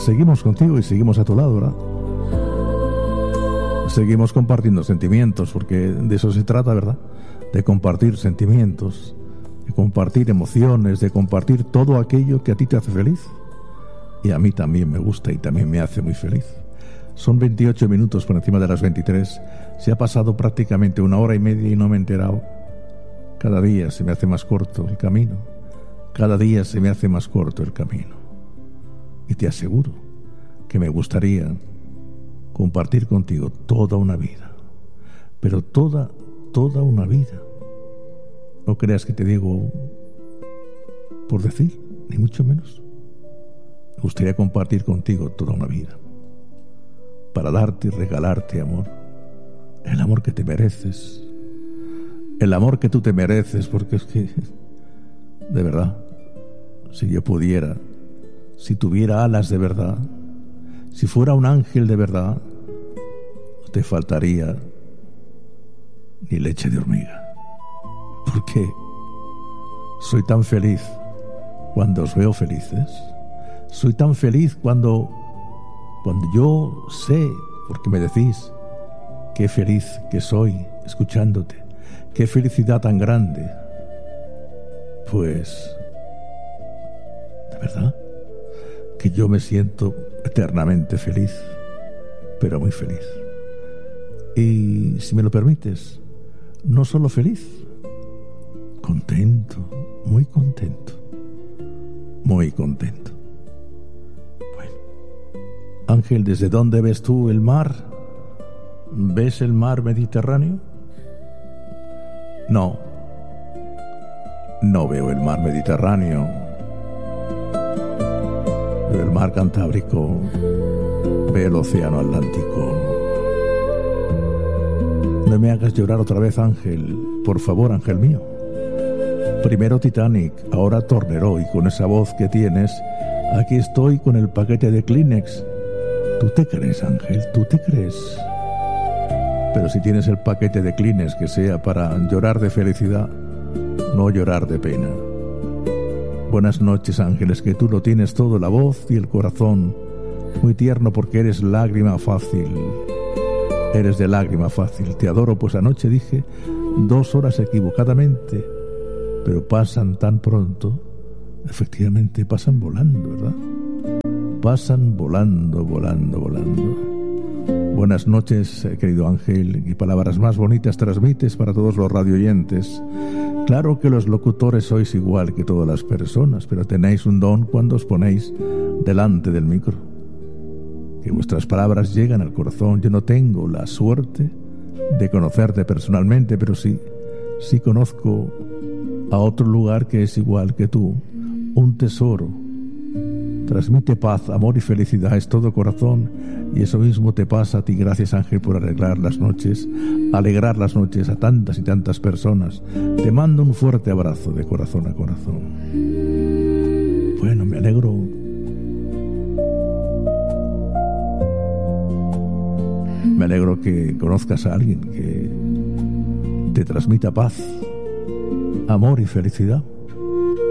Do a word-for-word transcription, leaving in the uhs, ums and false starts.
seguimos contigo y seguimos a tu lado, ¿verdad? Seguimos compartiendo sentimientos, porque de eso se trata, ¿verdad? De compartir sentimientos, de compartir emociones, de compartir todo aquello que a ti te hace feliz. Y a mí también me gusta y también me hace muy feliz. Son veintiocho minutos por encima de las veintitrés. Se ha pasado prácticamente una hora y media y no me he enterado. Cada día se me hace más corto el camino. Cada día se me hace más corto el camino. Y te aseguro que me gustaría compartir contigo toda una vida. Pero toda, toda una vida. No creas que te digo por decir, ni mucho menos. Me gustaría compartir contigo toda una vida. Para darte y regalarte amor. El amor que te mereces. El amor que tú te mereces, porque es que, de verdad, si yo pudiera, si tuviera alas de verdad, si fuera un ángel de verdad, no te faltaría ni leche de hormiga. Porque soy tan feliz cuando os veo felices. Soy tan feliz cuando, cuando yo sé, porque me decís, qué feliz que soy escuchándote, qué felicidad tan grande. Pues, de verdad, que yo me siento eternamente feliz, pero muy feliz. Y si me lo permites, no solo feliz, contento, muy contento, muy contento. Bueno, Ángel, ¿desde dónde ves tú el mar? ¿Ves el mar Mediterráneo? No, no veo el mar Mediterráneo. Veo el mar Cantábrico, veo el océano Atlántico. No me hagas llorar otra vez, Ángel, por favor, ángel mío. Primero Titanic, ahora Torneró, y con esa voz que tienes, aquí estoy con el paquete de Kleenex. ¿Tú te crees, Ángel? ¿Tú te crees? Pero si tienes el paquete de Kleenex, que sea para llorar de felicidad, no llorar de pena. Buenas noches, Ángeles, que tú lo tienes todo, la voz y el corazón. Muy tierno porque eres lágrima fácil. Eres de lágrima fácil. Te adoro, pues anoche dije dos horas equivocadamente, pero pasan tan pronto. Efectivamente, pasan volando, ¿verdad? Pasan volando, volando, volando. Buenas noches, querido Ángel, y palabras más bonitas transmites para todos los radioyentes. Claro que los locutores sois igual que todas las personas, pero tenéis un don cuando os ponéis delante del micro. Que vuestras palabras llegan al corazón. Yo no tengo la suerte de conocerte personalmente, pero sí, sí conozco a otro lugar que es igual que tú, un tesoro. Transmite paz, amor y felicidad, es todo corazón, y eso mismo te pasa a ti. Gracias, Ángel, por arreglar las noches, alegrar las noches a tantas y tantas personas. Te mando un fuerte abrazo de corazón a corazón. Bueno, me alegro. Me alegro que conozcas a alguien que te transmita paz, amor y felicidad.